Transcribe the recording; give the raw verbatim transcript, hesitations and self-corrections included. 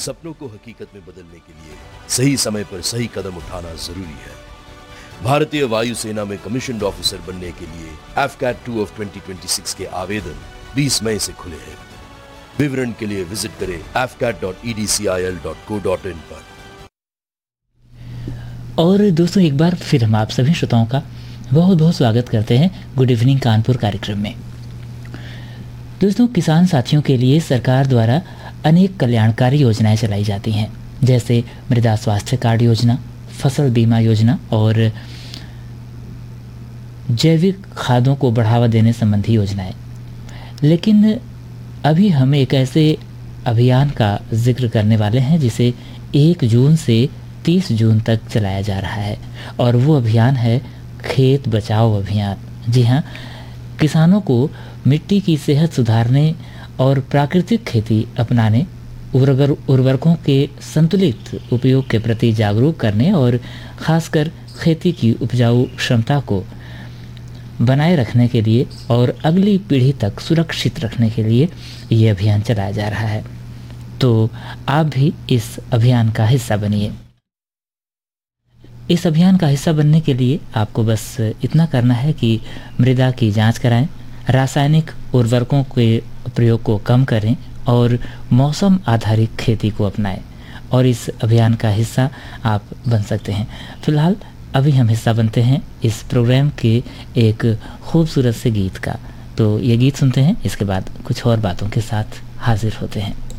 सपनों को हकीकत में बदलने के लिए सही समय पर सही कदम उठाना जरूरी है। भारतीय वायुसेना में कमीशन्ड ऑफिसर बनने के लिए F cat two of twenty twenty six के आवेदन बीस मई से खुले हैं। विवरण के लिए विजिट करें F cat dot E D C I L dot co dot in पर। और दोस्तों, एक बार फिर हम आप सभी श्रोताओं का बहुत बहुत स्वागत करते हैं गुड इवनिंग कानपुर कार्यक्रम में। दोस्तों, किसान साथियों के लिए सरकार द्वारा अनेक कल्याणकारी योजनाएं चलाई जाती हैं, जैसे मृदा स्वास्थ्य कार्ड योजना, फसल बीमा योजना और जैविक खादों को बढ़ावा देने संबंधी योजनाएं। लेकिन अभी हम एक ऐसे अभियान का जिक्र करने वाले हैं जिसे एक जून से तीस जून तक चलाया जा रहा है, और वो अभियान है खेत बचाओ अभियान। जी हाँ, किसानों को मिट्टी की सेहत सुधारने और प्राकृतिक खेती अपनाने, उर्वर उर्वरकों के संतुलित उपयोग के प्रति जागरूक करने और खासकर खेती की उपजाऊ क्षमता को बनाए रखने के लिए और अगली पीढ़ी तक सुरक्षित रखने के लिए ये अभियान चलाया जा रहा है। तो आप भी इस अभियान का हिस्सा बनिए। इस अभियान का हिस्सा बनने के लिए आपको बस इतना करना है कि मृदा की जांच कराएं, रासायनिक उर्वरकों के प्रयोग को कम करें और मौसम आधारित खेती को अपनाएं, और इस अभियान का हिस्सा आप बन सकते हैं। फिलहाल अभी हम हिस्सा बनते हैं इस प्रोग्राम के एक खूबसूरत से गीत का। तो ये गीत सुनते हैं, इसके बाद कुछ और बातों के साथ हाजिर होते हैं।